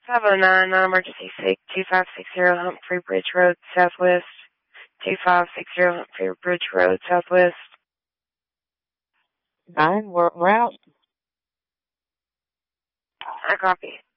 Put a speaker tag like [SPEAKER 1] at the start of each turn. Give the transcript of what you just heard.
[SPEAKER 1] 509, non-emergency 2560 Humphrey Bridge Road, Southwest. 2560 Humphrey Bridge Road, Southwest.
[SPEAKER 2] 9, we're out.
[SPEAKER 1] I copy.